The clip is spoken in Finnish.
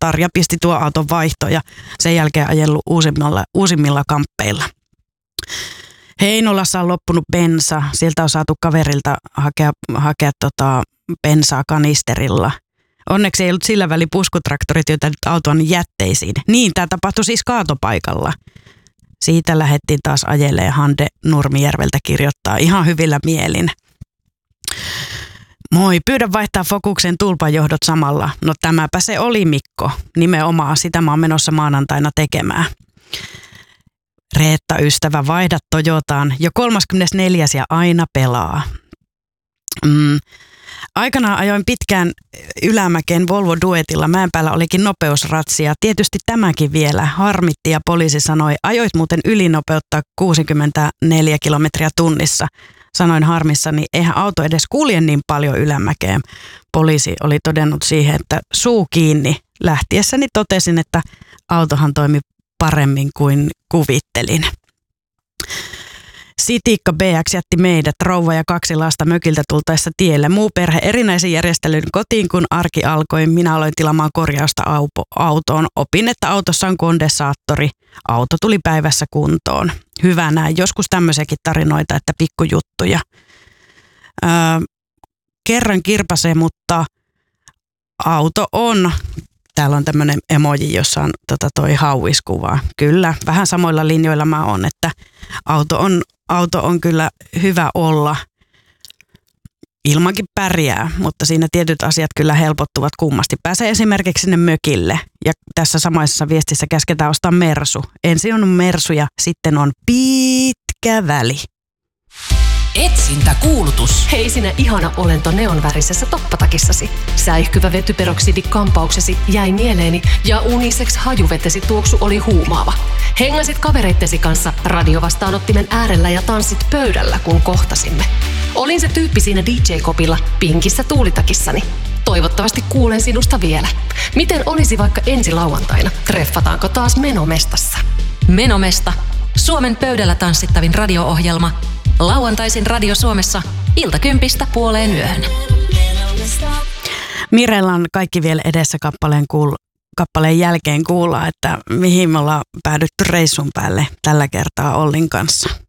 Tarja pisti tuo auton vaihtoon ja sen jälkeen ajellut uusimmilla kamppeilla. Heinolassa on loppunut bensa. Sieltä on saatu kaverilta hakea bensaa kanisterilla. Onneksi ei ollut sillä väli puskutraktorit, joita nyt auton jätteisiin. Niin, tämä tapahtui siis kaatopaikalla. Siitä lähdettiin taas ajelee. Hande Nurmijärveltä kirjoittaa ihan hyvillä mielin. Moi, pyydän vaihtaa Fokuksen tulpajohdot samalla. No tämäpä se oli, Mikko. Nimenomaan sitä mä oon menossa maanantaina tekemään. Reetta, ystävä, vaihda Toyotaan. Jo 34. ja aina pelaa. Aikanaan ajoin pitkään ylämäkeen Volvo Duetilla. Mäenpäällä olikin nopeusratsia. Tietysti tämäkin vielä harmitti ja poliisi sanoi, ajoit muuten ylinopeutta 64 kilometriä tunnissa. Sanoin harmissani, eihän auto edes kulje niin paljon ylämäkeen. Poliisi oli todennut siihen, että suu kiinni. Lähtiessäni totesin, että autohan toimi paremmin kuin kuvittelin. Sitikka BX jätti meidät, rouva ja 2 lasta mökiltä tultaessa tielle. Muu perhe erinäisen järjestelyn kotiin, kun arki alkoi. Minä aloin tilaamaan korjausta autoon. Opin, että autossa on kondensaattori. Auto tuli päivässä kuntoon. Hyvä näin. Joskus tämmöisiäkin tarinoita, että pikkujuttuja. Kerran kirpasee, mutta auto on. Täällä on tämmöinen emoji, jossa on toi hauiskuva. Kyllä, vähän samoilla linjoilla mä oon, että auto on kyllä hyvä olla. Ilmankin pärjää, mutta siinä tietyt asiat kyllä helpottuvat kummasti. Pääsee esimerkiksi sinne mökille ja tässä samaisessa viestissä käsketään ostaa Mersu. Ensin on Mersu ja sitten on pitkä väli. Etsintäkuulutus. Hei sinä ihana olento neonvärisessä toppatakissasi. Säihkyvä vetyperoksidikampauksesi jäi mieleeni ja unisex hajuvetesi tuoksu oli huumaava. Hengasit kavereittesi kanssa radiovastaanottimen äärellä ja tanssit pöydällä, kun kohtasimme. Olin se tyyppi siinä DJ-kopilla pinkissä tuulitakissani. Toivottavasti kuulen sinusta vielä. Miten olisi vaikka ensi lauantaina? Treffataanko taas Menomestassa? Menomesta. Suomen pöydällä tanssittavin radio-ohjelma. Lauantaisin Radio Suomessa 10:00–12:00. Mirellan Kaikki vielä edessä kappaleen jälkeen kuulla, että mihin me ollaan päädytty reissun päälle tällä kertaa Ollin kanssa.